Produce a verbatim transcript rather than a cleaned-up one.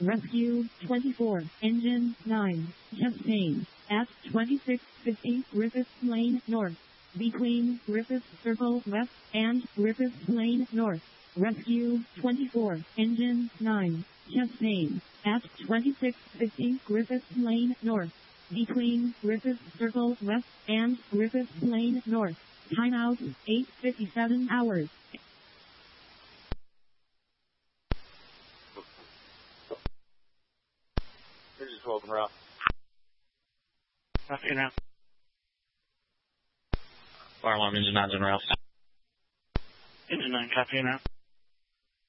Rescue twenty-four, Engine nine, Chastain, at twenty-six fifty Griffith Lane North, between Griffith Circle West and Griffith Lane North. Rescue twenty-four, Engine nine, Chastain, at twenty-six fifty Griffith Lane North, between Griffith Circle West and Griffith Lane North. Timeout, eight fifty-seven hours. This is twelve en route. Copy now. Fire alarm engine nine's en route. Engine nine, copy now.